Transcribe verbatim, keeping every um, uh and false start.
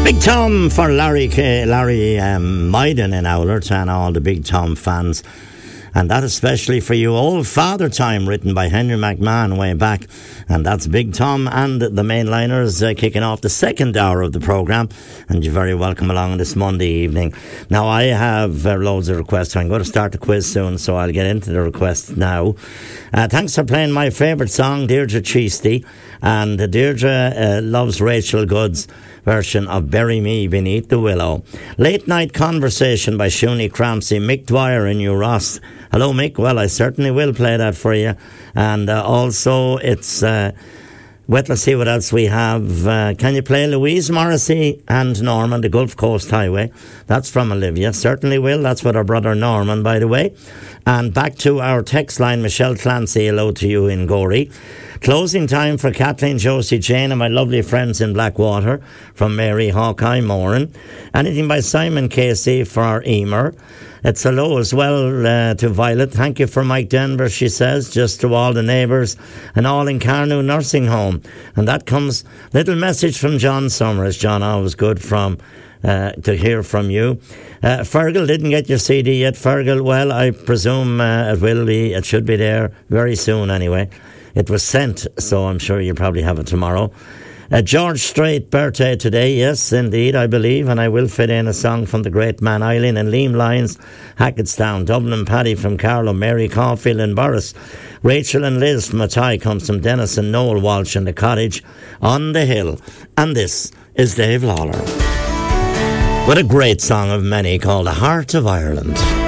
Big Tom for Larry K, Larry um, Myden in Owlert and all the Big Tom fans. And that especially for you. Old Father Time, written by Henry McMahon way back. And that's Big Tom and the Mainliners uh, kicking off the second hour of the programme. And you're very welcome along this Monday evening. Now, I have uh, loads of requests. I'm going to start the quiz soon, so I'll get into the requests now. Uh, thanks for playing my favourite song, Deirdre Cheesty. And uh, Deirdre uh, loves Rachel Good's version of Bury Me Beneath the Willow. Late Night Conversation by Shuni Cramsey, Mick Dwyer in New Ross. Hello, Mick. Well, I certainly will play that for you. And uh, also, it's... Uh, Wait, let's see what else we have. Uh, can you play Louise Morrissey and Norman, the Gulf Coast Highway? That's from Olivia. Certainly will. That's with our brother Norman, by the way. And back to our text line, Michelle Clancy, hello to you in Gorey. Closing time for Kathleen, Josie, Jane and my lovely friends in Blackwater from Mary Hawkeye Moran. Anything by Simon Casey for our Emer. It's hello as well uh, to Violet. Thank you for Mike Denver, she says, just to all the neighbours and all in Carnew Nursing Home. And that comes, little message from John Summers. John, always good from uh, to hear from you. Uh, Fergal, didn't get your C D yet. Fergal, well, I presume uh, it will be, it should be there very soon anyway. It was sent, so I'm sure you'll probably have it tomorrow. Uh, George Strait birthday today, yes, indeed, I believe, and I will fit in a song from the great man Eileen and Liam Lyons, Hackettstown, Dublin Paddy from Carlow, Mary Caulfield and Boris, Rachel and Liz from Athy comes from Dennis and Noel Walsh in the cottage on the hill. And this is Dave Lawler with a great song of many called The Heart of Ireland.